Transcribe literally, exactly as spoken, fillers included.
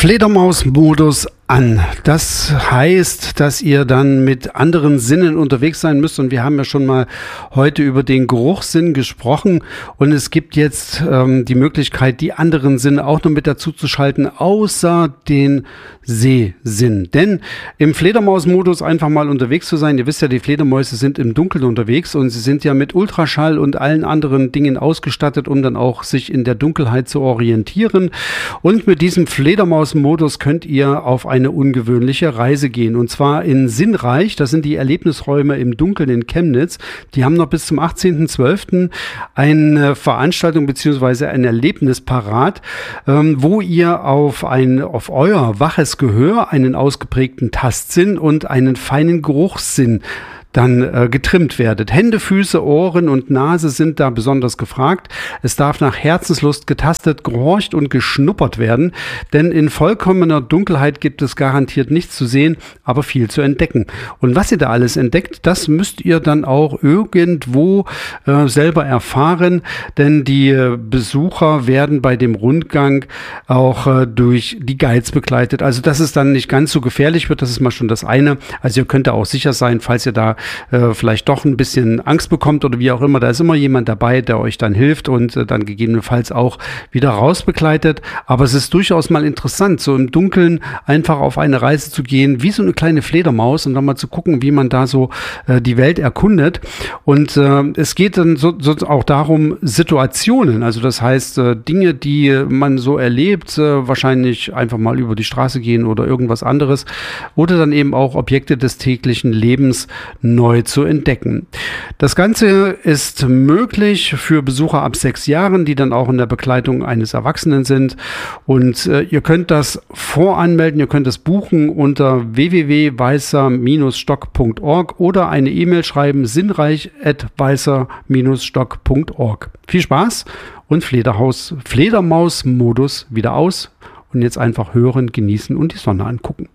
Fledermaus-Modus an. Das heißt, dass ihr dann mit anderen Sinnen unterwegs sein müsst, und wir haben ja schon mal heute über den Geruchssinn gesprochen, und es gibt jetzt ähm, die Möglichkeit, die anderen Sinne auch noch mit dazu zu schalten, außer den Sehsinn. Denn im Fledermaus-Modus einfach mal unterwegs zu sein, ihr wisst ja, die Fledermäuse sind im Dunkeln unterwegs und sie sind ja mit Ultraschall und allen anderen Dingen ausgestattet, um dann auch sich in der Dunkelheit zu orientieren, und mit diesem Fledermaus-Modus könnt ihr auf eine ungewöhnliche Reise gehen, und zwar in Sinnreich. Das sind die Erlebnisräume im Dunkeln in Chemnitz. Die haben noch bis zum achtzehnten zwölften eine Veranstaltung bzw. ein Erlebnis parat, ähm, wo ihr auf ein auf euer waches Gehör, einen ausgeprägten Tastsinn und einen feinen Geruchssinn dann äh, getrimmt werdet. Hände, Füße, Ohren und Nase sind da besonders gefragt. Es darf nach Herzenslust getastet, gehorcht und geschnuppert werden, denn in vollkommener Dunkelheit gibt es garantiert nichts zu sehen, aber viel zu entdecken. Und was ihr da alles entdeckt, das müsst ihr dann auch irgendwo äh, selber erfahren, denn die äh, Besucher werden bei dem Rundgang auch äh, durch die Guides begleitet. Also dass es dann nicht ganz so gefährlich wird, das ist mal schon das eine. Also ihr könnt da auch sicher sein, falls ihr da Äh, vielleicht doch ein bisschen Angst bekommt oder wie auch immer, da ist immer jemand dabei, der euch dann hilft und äh, dann gegebenenfalls auch wieder rausbegleitet. Aber es ist durchaus mal interessant, so im Dunkeln einfach auf eine Reise zu gehen, wie so eine kleine Fledermaus, und dann mal zu gucken, wie man da so äh, die Welt erkundet. Und äh, es geht dann so, so auch darum, Situationen, also das heißt äh, Dinge, die man so erlebt, äh, wahrscheinlich einfach mal über die Straße gehen oder irgendwas anderes, oder dann eben auch Objekte des täglichen Lebens neu zu entdecken. Das Ganze ist möglich für Besucher ab sechs Jahren, die dann auch in der Begleitung eines Erwachsenen sind, und äh, ihr könnt das voranmelden, ihr könnt das buchen unter w w w punkt weißer Bindestrich stock punkt org oder eine E-Mail schreiben, sinnreich at weißer Bindestrich stock punkt org. Viel Spaß und Flederhaus, Fledermaus-Modus wieder aus, und jetzt einfach hören, genießen und die Sonne angucken.